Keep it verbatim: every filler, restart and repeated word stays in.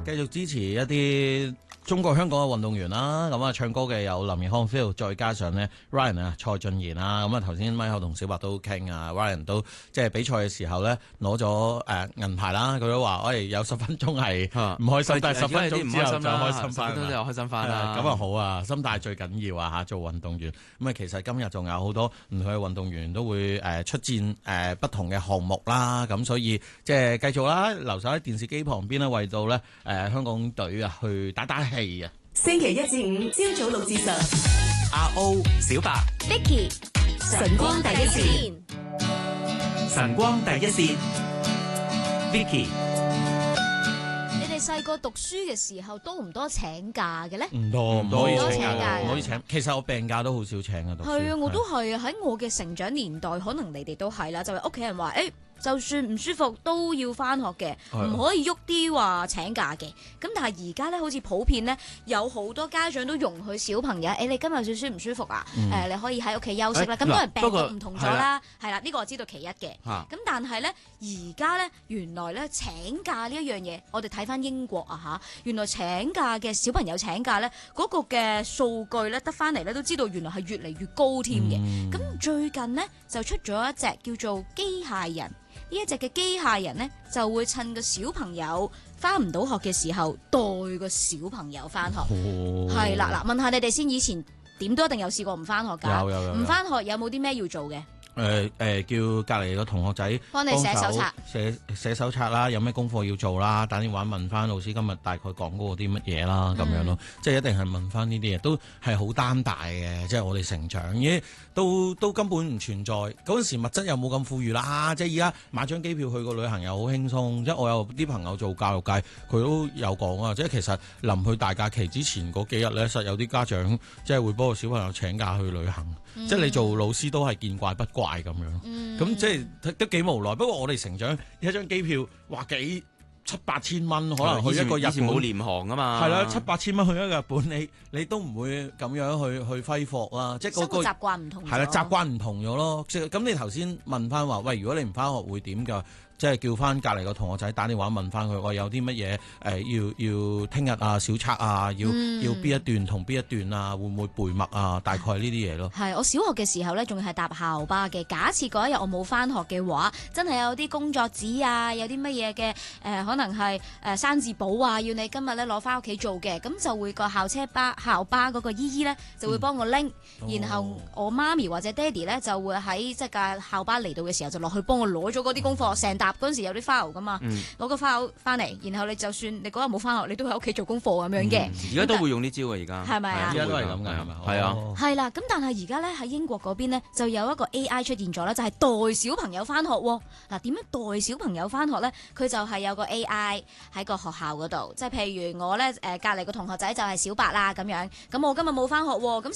繼續支持一啲中國香港嘅運動員啦，咁啊唱歌嘅有林奕匡 Phil， 再加上咧 Ryan 啊蔡俊賢啦，咁啊頭先咪後同小白都傾啊 Ryan 都即係比賽嘅時候咧攞咗誒銀牌啦，佢都話喂有十分鐘係唔開心，但係十分鐘之後就開心翻， 都有開心翻啦。 咁啊好啊，心態最緊要啊嚇，做運動員咁啊其實今日仲有好多唔同嘅運動員都會誒出戰誒不同嘅項目啦，咁所以即係繼續啦，留守喺電視機旁邊咧，為到咧誒香港隊啊去打打氣。 星期一至五朝早六至十， 阿 O 小白 Vicky 晨光第一線， 晨光第一線 Vicky。 你哋細個讀書嘅時候多唔多請假嘅咧？ 唔多，唔可以請請假， 唔可以請。其實我病假都好少請啊。讀書係啊，我都係啊。喺我嘅成長年代，可能你哋都係啦，就係屋企人話誒。欸就算唔舒服都要翻學嘅，唔可以喐啲話請假嘅。咁但係而家咧，好似普遍咧，有好多家長都容許小朋友，誒、欸、你今日少少唔舒服啊，誒、嗯呃、你可以喺屋企休息啦。咁當然病毒唔同咗啦，係啦，呢、呢個我知道其一嘅。咁、啊、但係咧，而家咧原來咧請假呢一樣嘢，我哋睇翻英國啊嚇，原來請假嘅小朋友請假咧，嗰、嗰個嘅數據咧得翻嚟咧，都知道原來係越嚟越高添嘅。咁、嗯、最近呢，就出咗一隻叫做機械人。呢一隻嘅機械人呢，就會趁個小朋友翻唔到學嘅時候，代個小朋友翻學。係啦、哦，嗱，問下你哋先，以前點都一定有試過唔翻學㗎？有有有。唔翻學有冇啲咩要做嘅？誒、 呃、誒、呃，叫隔離個同學仔幫你寫手冊， 寫寫手冊啦，有咩功課要做啦，打電話問翻老師今日大概講過啲乜嘢啦，咁、嗯、樣咯，即係一定係問翻呢啲嘢，都係好擔大嘅，即係我哋成長嘅，都都根本唔存在。嗰陣時物質又冇咁富裕啦，即係而家買張機票去個旅行又好輕鬆，即係我有啲朋友做教育界，佢都有講啊，即係其實臨去大假期之前嗰幾日咧，實有啲家長即係會幫個小朋友請假去旅行，嗯、即係你做老師都係見怪不怪。咁樣，咁、嗯、即係都幾無奈。不過我哋成長一張機票，話幾七八千蚊，可能去一個日本冇廉航啊嘛， 係啦，七八千蚊去一個日本，你你都唔會咁樣去去揮霍啦。即係、那、嗰個習慣唔同， 係啦，習慣唔同咗咯。即係咁，你頭先問翻話，喂，如果你唔翻學會點㗎？即係叫翻隔離個同學仔打電話問翻佢，我有啲乜嘢誒要要聽日啊小測啊，要、嗯、要邊一段同邊一段啊，會唔會背默啊？大概呢啲嘢咯。係我小學嘅時候咧，仲係搭校巴嘅。假設嗰一日我冇翻學嘅話，真係有啲工作紙啊，有啲乜嘢嘅誒，可能係誒生字簿啊，要你今日咧攞翻屋企做嘅，咁就會個校車巴校巴嗰個姨姨咧就會幫我拎、嗯，然後我媽咪或者爹哋咧就會喺即係架校巴嚟到嘅時候就落去幫我攞咗嗰啲功課，成、嗯、沓嗰陣時有啲 file 噶嘛，攞、嗯、個 file 翻嚟，然後你就算你嗰日冇翻學，你都喺屋企做功課咁樣嘅。而、 嗯、家都會用呢招啊，而家係咪啊？ 而家都係咁嘅，係咪？係啊， 係啦。咁但係而家咧喺英國嗰邊咧就有一個 A I 出現咗啦，就係、是、代小朋友翻學。嗱，點樣代小朋友翻學咧？佢就係有個 A I 喺個學校嗰度，即係譬如我咧誒隔離個同學仔就係小白啦咁樣，咁我今日冇翻學，咁